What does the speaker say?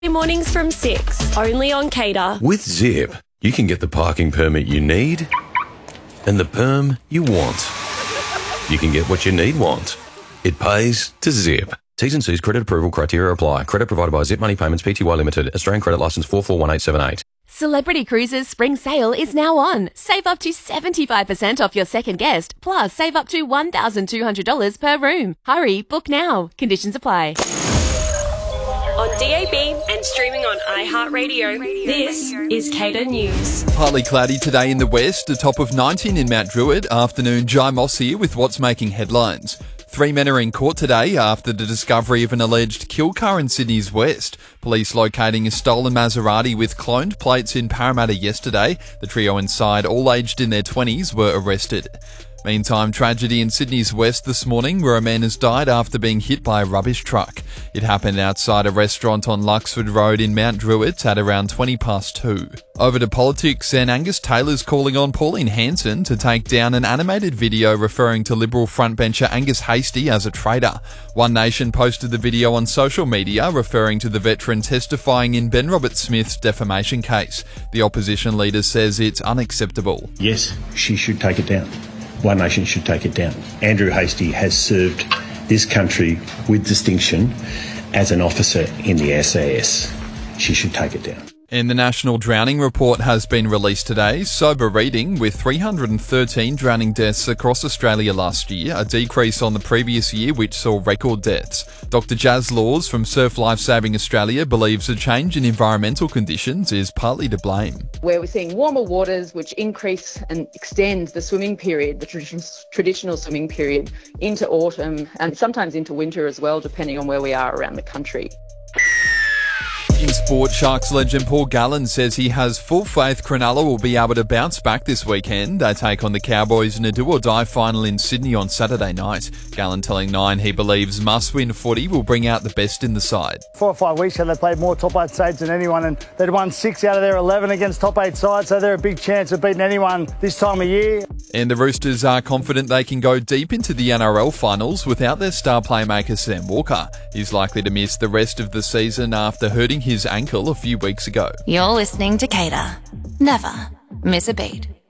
Mornings from 6, only on Cater. With Zip, you can get the parking permit you need and the perm you want. You can get what you want. It pays to Zip. T's and C's credit approval criteria apply. Credit provided by Zip Money Payments Pty Limited. Australian credit licence 441878. Celebrity Cruises Spring Sale is now on. Save up to 75% off your second guest, plus save up to $1,200 per room. Hurry, book now. Conditions apply. On DAB and streaming on iHeartRadio, this is Cater News. Partly cloudy today in the west, a top of 19 in Mount Druitt. Afternoon, Jai Moss here with what's making headlines. 3 men are in court today after the discovery of an alleged kill car in Sydney's west. Police locating a stolen Maserati with cloned plates in Parramatta yesterday. The trio inside, all aged in their 20s, were arrested. Meantime, tragedy in Sydney's west this morning where a man has died after being hit by a rubbish truck. It happened outside a restaurant on Luxford Road in Mount Druitt at around 2:20. Over to politics, and Angus Taylor's calling on Pauline Hanson to take down an animated video referring to Liberal frontbencher Angus Hastie as a traitor. One Nation posted the video on social media referring to the veteran testifying in Ben Roberts-Smith's defamation case. The opposition leader says it's unacceptable. Yes, she should take it down. One Nation should take it down. Andrew Hastie has served this country with distinction as an officer in the SAS. She should take it down. And the National Drowning Report has been released today. Sober reading with 313 drowning deaths across Australia last year, a decrease on the previous year which saw record deaths. Dr Jazz Laws from Surf Life Saving Australia believes a change in environmental conditions is partly to blame. Where we're seeing warmer waters which increase and extend the swimming period, the traditional swimming period, into autumn and sometimes into winter as well, depending on where we are around the country. In sport, Sharks legend Paul Gallen says he has full faith Cronulla will be able to bounce back this weekend. They take on the Cowboys in a do-or-die final in Sydney on Saturday night. Gallen telling Nine he believes must-win footy will bring out the best in the side. 4 or 5 weeks ago they played more top 8 sides than anyone, and they'd won 6 out of their 11 against top 8 sides, so they're a big chance of beating anyone this time of year. And the Roosters are confident they can go deep into the NRL finals without their star playmaker Sam Walker. He's likely to miss the rest of the season after hurting his ankle a few weeks ago. You're listening to Cater. Never miss a beat.